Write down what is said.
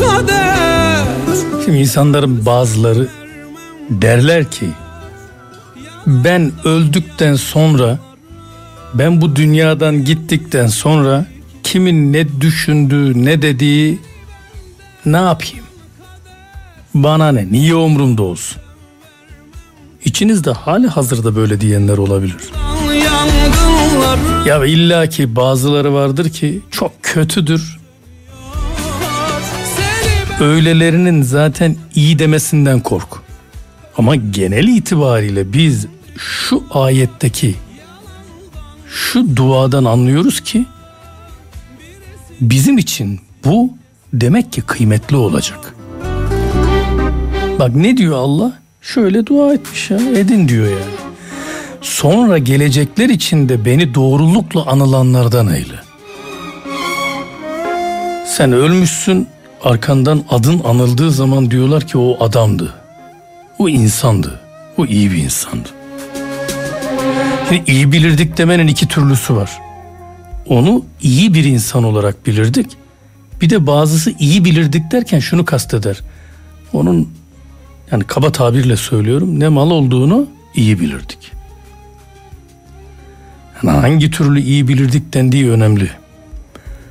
kader. Şimdi insanların bazıları derler ki ben öldükten sonra, ben bu dünyadan gittikten sonra kimin ne düşündüğü, ne dediği, ne yapayım? Bana ne? Niye umurumda olsun? İçinizde hali hazırda böyle diyenler olabilir. Ya illaki bazıları vardır ki çok kötüdür. Öylelerinin zaten iyi demesinden kork. Ama genel itibariyle biz şu ayetteki şu duadan anlıyoruz ki bizim için bu demek ki kıymetli olacak. Bak ne diyor Allah? Şöyle dua etmiş ya, edin diyor yani. Sonra gelecekler için de beni doğrulukla anılanlardan eyle. Sen ölmüşsün, arkandan adın anıldığı zaman diyorlar ki o adamdı, o insandı, o iyi bir insandı. Şimdi iyi bilirdik demenin iki türlüsü var. Onu iyi bir insan olarak bilirdik. Bir de bazısı iyi bilirdik derken şunu kasteder. Onun, yani kaba tabirle söylüyorum, ne mal olduğunu iyi bilirdik. Yani hangi türlü iyi bilirdik dendiği önemli.